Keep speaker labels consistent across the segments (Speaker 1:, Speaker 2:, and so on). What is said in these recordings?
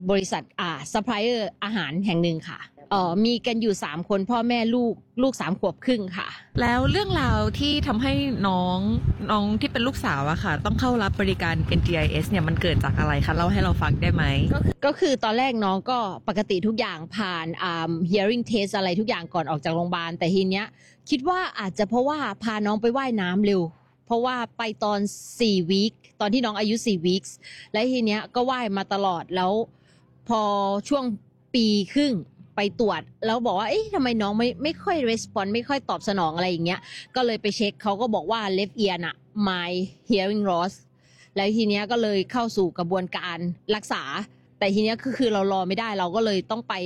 Speaker 1: บริษัทซัพพลายเออร์อาหารแห่งหนึ่งค่ะมีกันอยู่3คนพ่อแม่ลูก3 ขวบครึ่งค่ะ
Speaker 2: แล้วเรื่องราวที่ทำให้น้องที่เป็นลูกสาวอะค่ะต้องเข้ารับบริการ NDIS เนี่ยมันเกิดจากอะไรคะเล่าให้เราฟังได้ไหม
Speaker 1: ก็คือตอนแรกน้องก็ปกติทุกอย่างผ่านhearing test อะไรทุกอย่างก่อนออกจากโรงพยาบาลแต่ทีเนี้ยคิดว่าอาจจะเพราะว่าพาน้องไปว่ายน้ำเร็วเพราะว่าไปตอน4 วีคตอนที่น้องอายุ4 วีคและทีเนี้ยก็ว่ายมาตลอดแล้วพอช่วงปีครึ่งไปตรวจแล้วบอกว่าเอ๊ะทำไมน้องไม่ค่อย respond ไม่ค่อยตอบสนองอะไรอย่างเงี้ยก็เลยไปเช็คเขาก็บอกว่า left ear น่ะ my hearing loss แล้วทีเนี้ยก็เลยเข้าสู่กระบวนการรักษาแต่ทีเนี้ยคือเรารอไม่ได้เราก็เลยต้องไป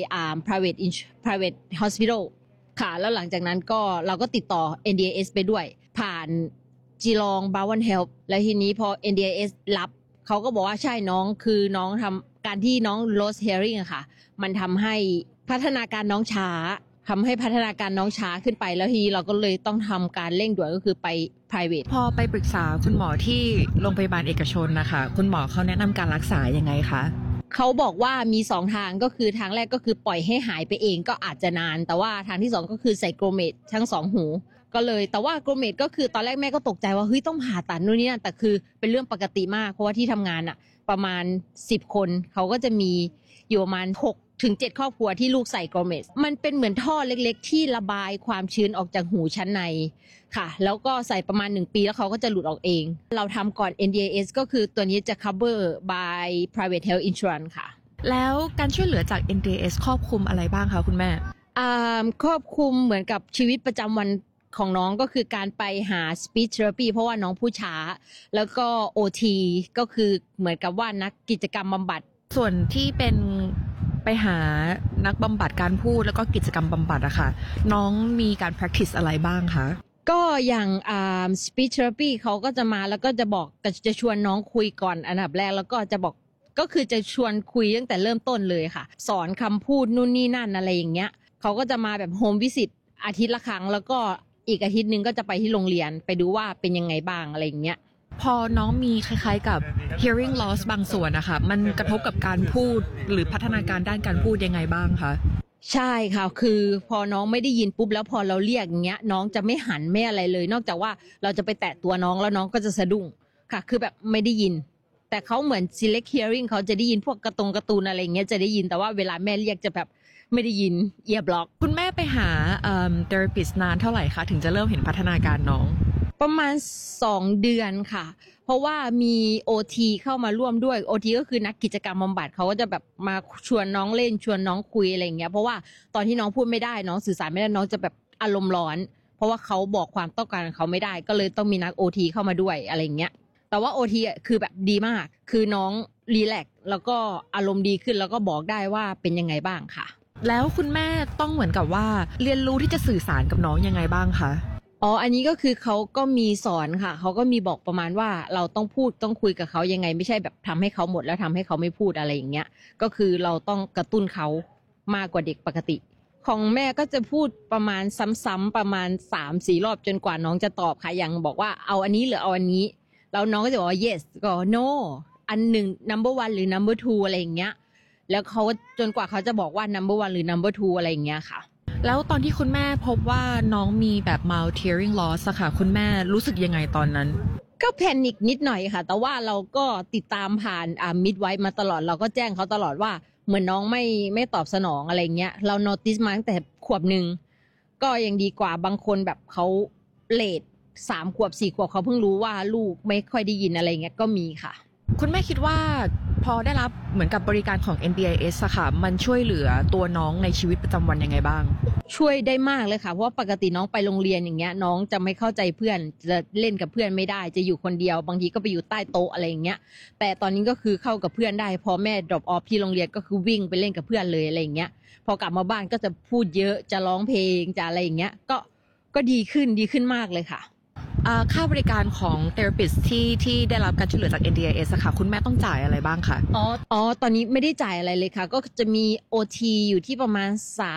Speaker 1: private hospital ค่ะแล้วหลังจากนั้นก็เราก็ติดต่อ NDIS ไปด้วยผ่านจีลอง Bowen Health แล้วทีนี้พอ NDIS รับเขาก็บอกว่าใช่น้องคือน้องทำการที่น้อง lost hearing อะค่ะมันทำให้พัฒนาการน้องช้าทำให้พัฒนาการน้องช้าขึ้นไปแล้วทีเราก็เลยต้องทำการเร่งด่วนก็คือไป private
Speaker 2: พอไปปรึกษาคุณหมอที่โรงพยาบาลเอกชนนะคะคุณหมอเขาแนะนำการรักษายังไงคะ
Speaker 1: เขาบอกว่ามี2 ทางก็คือทางแรกก็คือปล่อยให้หายไปเองก็อาจจะนานแต่ว่าทางที่2ก็คือใส่โกรเมดทั้ง2 หูก็เลยแต่ว่าโกรเมดก็คือตอนแรกแม่ก็ตกใจว่าเฮ้ยต้องผ่าตัดนู่นนี่นั่นแต่คือเป็นเรื่องปกติมากเพราะว่าที่ทำงานอะประมาณ10 คนเขาก็จะมีอยู่ประมาณ6 ถึง 7 ครอบครัวที่ลูกใส่โกรเมดมันเป็นเหมือนท่อเล็กๆที่ระบายความชื้นออกจากหูชั้นในค่ะแล้วก็ใส่ประมาณ1 ปีแล้วเขาก็จะหลุดออกเองเราทำก่อน NDIS ก็คือตัวนี้จะ cover by private health insurance ค่ะ
Speaker 2: แล้วการช่วยเหลือจาก NDIS ครอบคลุมอะไรบ้างคะคุณแม่
Speaker 1: ครอบคลุมเหมือนกับชีวิตประจำวันของน้องก็คือการไปหา speech therapy เพราะว่าน้องพูดช้าแล้วก็ OT ก็คือเหมือนกับว่านักกิจกรรมบำบัด
Speaker 2: ส่วนที่เป็นไปหานักบำบัดการพูดแล้วก็กิจกรรมบำบัดอะค่ะน้องมีการ practice อะไรบ้างคะ
Speaker 1: ก็อย่างspeech therapy เขาก็จะมาแล้วก็จะบอกจะชวนน้องคุยก่อนอันดับแรกแล้วก็จะบอกก็คือจะชวนคุยตั้งแต่เริ่มต้นเลยค่ะสอนคำพูดนู่นนี่นั่นอะไรอย่างเงี้ยเขาก็จะมาแบบโฮมวิสิตอาทิตย์ละครั้งแล้วก็อีกอาทิตย์นึงก็จะไปที่โรงเรียนไปดูว่าเป็นยังไงบ้างอะไรอย่างเงี้ย
Speaker 2: พอน้องมีคล้ายๆกับ hearing loss บางส่วนนะคะมันกระทบกับการพูดหรือพัฒนาการด้านการพูดยังไงบ้างคะ
Speaker 1: ใช่ค่ะคือพอน้องไม่ได้ยินปุ๊บแล้วพอเราเรียกอย่างเงี้ยน้องจะไม่หันไม่อะไรเลยนอกจากว่าเราจะไปแตะตัวน้องแล้วน้องก็จะสะดุ้งค่ะคือแบบไม่ได้ยินแต่เขาเหมือน select hearing เขาจะได้ยินพวกการ์ตูนอะไรเงี้ยจะได้ยินแต่ว่าเวลาแม่เรียกจะแบบไม่ได้ยินเอียบล็อก
Speaker 2: คุณแม่ไปหาtherapist นานเท่าไหร่คะถึงจะเริ่มเห็นพัฒนาการน้อง
Speaker 1: ประมาณ2 เดือนค่ะเพราะว่ามี OT เข้ามาร่วมด้วย OT ก็คือนักกิจกรรมบำบัดเขาก็จะแบบมาชวนน้องเล่นชวนน้องคุยอะไรอย่างเงี้ยเพราะว่าตอนที่น้องพูดไม่ได้น้องสื่อสารไม่ได้น้องจะแบบอารมณ์ร้อนเพราะว่าเขาบอกความต้องการของเขาไม่ได้ก็เลยต้องมีนัก OT เข้ามาด้วยอะไรอย่างเงี้ยแต่ว่า OT คือแบบดีมากคือน้องรีแลกซ์แล้วก็อารมณ์ดีขึ้นแล้วก็บอกได้ว่าเป็นยังไงบ้างค่ะ
Speaker 2: แล้วคุณแม่ต้องเหมือนกับว่าเรียนรู้ที่จะสื่อสารกับน้องยังไงบ้างคะ
Speaker 1: อันนี้ก็คือเขาก็มีสอนค่ะเขาก็มีบอกประมาณว่าเราต้องพูดต้องคุยกับเขายังไงไม่ใช่แบบทำให้เขาหมดแล้วทำให้เขาไม่พูดอะไรอย่างเงี้ยก็คือเราต้องกระตุ้นเขามากกว่าเด็กปกติของแม่ก็จะพูดประมาณซ้ำๆประมาณ3-4 รอบจนกว่าน้องจะตอบค่ะอย่างบอกว่าเอาอันนี้หรือเอาอันนี้แล้วน้องก็จะบอกว่า yes ก็ no อันหนึ่ง number 1หรือ number 2อะไรอย่างเงี้ยแล้วเขาจนกว่าเขาจะบอกว่า number 1หรือ number 2อะไรอย่างเงี้ยค่ะ
Speaker 2: แล้วตอนที่คุณแม่พบว่าน้องมีแบบ mild hearing loss อะค่ะคุณแม่รู้สึกยังไงตอนนั้น
Speaker 1: ก็แพนิคนิดหน่อยค่ะแต่ว่าเราก็ติดตามผ่านmidwife มาตลอดเราก็แจ้งเขาตลอดว่าเหมือนน้องไม่ตอบสนองอะไรเงี้ยเรา notice มาตั้งแต่ขวบหนึ่งก็ยังดีกว่าบางคนแบบเขาเลท3 ขวบ 4 ขวบเขาเพิ่งรู้ว่าลูกไม่ค่อยได้ยินอะไรเงี้ยก็มีค่ะ
Speaker 2: คุณแม่คิดว่าพอได้รับเหมือนกับบริการของ NDIS อะค่ะมันช่วยเหลือตัวน้องในชีวิตประจำวันยังไงบ้าง
Speaker 1: ช่วยได้มากเลยค่ะเพราะว่าปกติน้องไปโรงเรียนอย่างเงี้ยน้องจะไม่เข้าใจเพื่อนจะเล่นกับเพื่อนไม่ได้จะอยู่คนเดียวบางทีก็ไปอยู่ใต้โต๊ะอะไรอย่างเงี้ยแต่ตอนนี้ก็คือเข้ากับเพื่อนได้พอแม่ drop off ที่โรงเรียนก็คือวิ่งไปเล่นกับเพื่อนเลยอะไรอย่างเงี้ยพอกลับมาบ้านก็จะพูดเยอะจะร้องเพลงจะอะไรอย่างเงี้ยก็ดีขึ้นมากเลยค่ะ
Speaker 2: ค่าบริการของ therapist ที่ได้รับการช่วยเหลือจาก NDIS อะค่ะคุณแม่ต้องจ่ายอะไรบ้างคะ
Speaker 1: ตอนนี้ไม่ได้จ่ายอะไรเลยค่ะก็จะมี OT อยู่ที่ประมาณ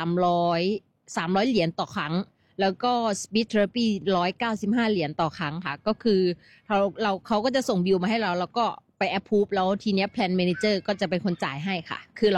Speaker 1: 300 เหรียญต่อครั้งแล้วก็ speech therapy 195 เหรียญต่อครั้งค่ะก็คือเขาก็จะส่งบิลมาให้เราแล้วก็ไป approve แล้วทีเนี้ย plan manager ก็จะเป็นคนจ่ายให้ค่ะคือ